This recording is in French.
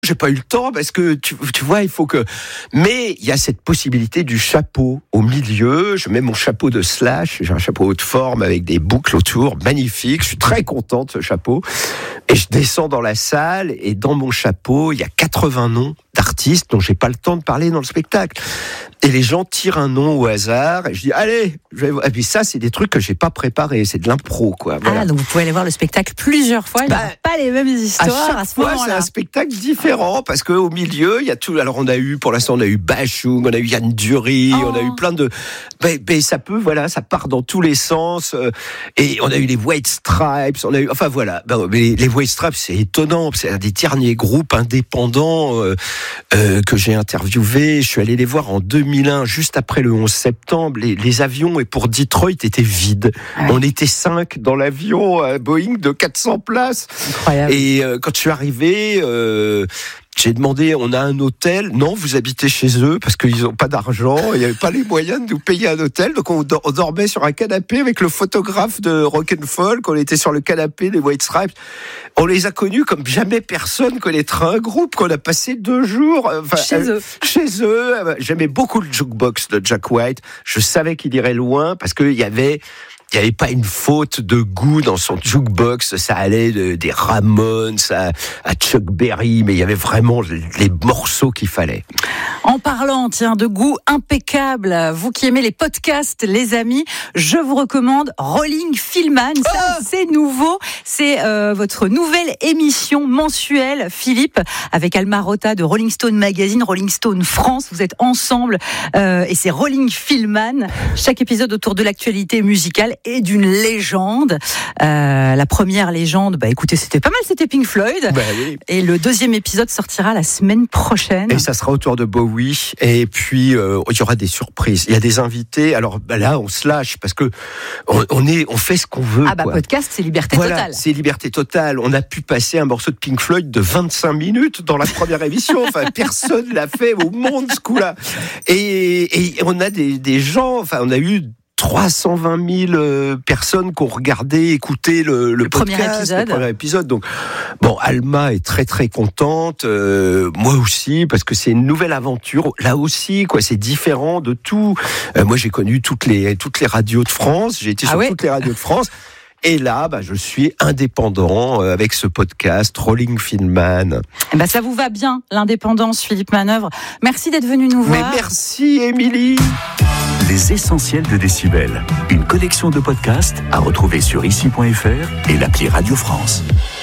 J'ai pas eu le temps parce que tu vois, il faut que. Mais il y a cette possibilité du chapeau au milieu. Je mets mon chapeau de Slash. J'ai un chapeau haute forme avec des boucles autour, magnifique. Je suis très content de ce chapeau. Et je descends dans la salle et dans mon chapeau, il y a 80 noms d'artistes dont j'ai pas le temps de parler dans le spectacle. Et les gens tirent un nom au hasard et je dis allez. Et puis ça, c'est des trucs que j'ai pas préparés. C'est de l'impro, quoi. Voilà. Ah, donc vous pouvez aller voir le spectacle plusieurs fois. Il n'y a pas les mêmes histoires à ce moment-là. C'est un spectacle différent parce qu'au milieu, il y a tout. Alors pour l'instant, on a eu Bachung, on a eu Yann Dury, on a eu plein de. Mais ça peut, voilà, ça part dans tous les sens. Et on a eu les White Stripes, on a eu. Enfin voilà. Mais les White Stripes, c'est étonnant. C'est un des derniers groupes indépendants que j'ai interviewé. Je suis allé les voir en 2001, juste après le 11 septembre. Les avions et pour Detroit étaient vides. Ah ouais. On était 5 dans l'avion Boeing de 400 places. Incroyable. Et quand je suis arrivé, j'ai demandé, on a un hôtel? Non, vous habitez chez eux parce qu'ils n'ont pas d'argent. Il n'y avait pas les moyens de nous payer un hôtel. Donc on dormait sur un canapé avec le photographe de Rock'n'Folk. On était sur le canapé des White Stripes. On les a connus comme jamais personne connaîtra un groupe qu'on a passé 2 jours chez eux. J'aimais beaucoup le jukebox de Jack White. Je savais qu'il irait loin parce qu'il y avait pas une faute de goût dans son jukebox. Ça allait des Ramones à Chuck Berry, mais il y avait vraiment les morceaux qu'il fallait. En parlant, de goût impeccable, vous qui aimez les podcasts, les amis, je vous recommande Rolling Filman. Ça, c'est nouveau. C'est votre nouvelle émission mensuelle, Philippe, avec Alma Rota de Rolling Stone Magazine, Rolling Stone France. Vous êtes ensemble et c'est Rolling Filman. Chaque épisode autour de l'actualité musicale et d'une légende. La première légende, écoutez, c'était pas mal, c'était Pink Floyd. Oui. Et le 2e épisode sortira la semaine prochaine. Et ça sera autour de Bowie. Et puis, il y aura des surprises. Il y a des invités. Alors là, on se lâche parce que on fait ce qu'on veut. Podcast, c'est liberté totale. C'est liberté totale. On a pu passer un morceau de Pink Floyd de 25 minutes dans la première émission. Enfin, personne l'a fait au monde, ce coup-là. Et on a des gens, enfin, on a eu 320 000 personnes qui ont regardé, écouté le podcast, le premier épisode. Donc, Alma est très très contente, moi aussi, parce que c'est une nouvelle aventure. Là aussi, c'est différent de tout. Moi, j'ai connu toutes les radios de France. J'ai été sur toutes les radios de France. Et là, je suis indépendant avec ce podcast Rolling Filman. Ça vous va bien, l'indépendance, Philippe Manœuvre. Merci d'être venu nous voir. Mais merci, Émilie. Les essentiels de Décibel, une collection de podcasts à retrouver sur ici.fr et l'appli Radio France.